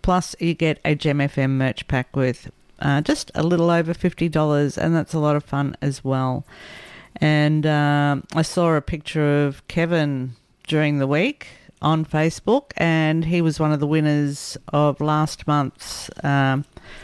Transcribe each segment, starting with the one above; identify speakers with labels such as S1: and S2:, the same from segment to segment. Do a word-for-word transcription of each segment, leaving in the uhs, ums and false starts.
S1: Plus, you get a Gem F M merch pack with uh, just a little over fifty dollars, and that's a lot of fun as well. And um, I saw a picture of Kevin during the week on Facebook, and he was one of the winners of last month's um,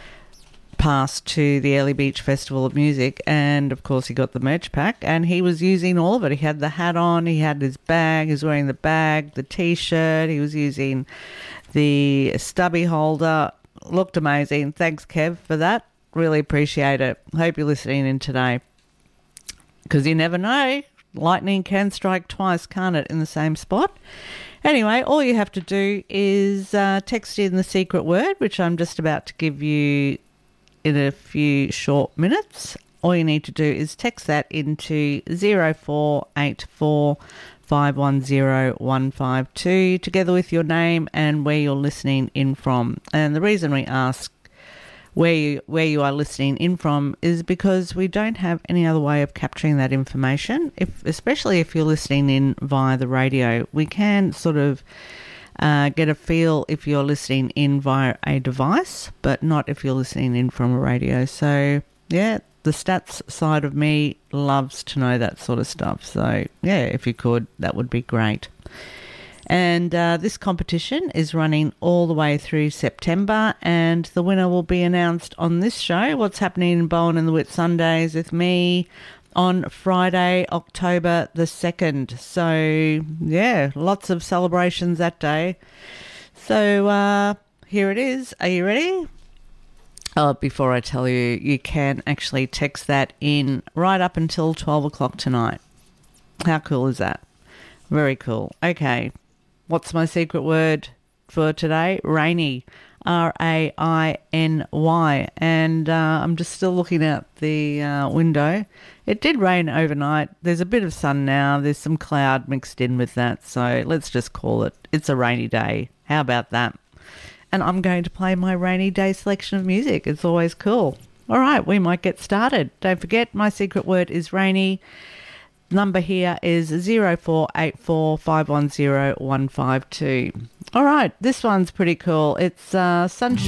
S1: pass to the Early Beach Festival of Music, and of course he got the merch pack, and he was using all of it. He had the hat on, he had his bag, he was wearing the bag, the t-shirt, he was using the stubby holder. Looked amazing. Thanks, Kev, for that. Really appreciate it. Hope you're listening in today, because you never know, lightning can strike twice, can't it, in the same spot? Anyway, all you have to do is uh, text in the secret word, which I'm just about to give you in a few short minutes. All you need to do is text that into zero four eight four five one zero one five two together with your name and where you're listening in from. And the reason we ask where you, where you are listening in from is because we don't have any other way of capturing that information, if, especially if you're listening in via the radio. We can sort of uh, get a feel if you're listening in via a device, but not if you're listening in from a radio. So, yeah, the stats side of me loves to know that sort of stuff. So, yeah, if you could, that would be great. And uh, this competition is running all the way through September, and the winner will be announced on this show, What's Happening in Bowen and the Whitsundays, with me on Friday, October the second. So, yeah, lots of celebrations that day. So, uh, here it is. Are you ready? Oh, before I tell you, you can actually text that in right up until twelve o'clock tonight. How cool is that? Very cool. Okay. What's my secret word for today? Rainy. R A I N Y. And uh, I'm just still looking out the uh, window. It did rain overnight. There's a bit of sun now. There's some cloud mixed in with that. So let's just call it, it's a rainy day. How about that? And I'm going to play my rainy day selection of music. It's always cool. All right, we might get started. Don't forget, my secret word is rainy. Number here is zero four eight four five one zero one five two. All right, this one's pretty cool. It's uh, Sunshine.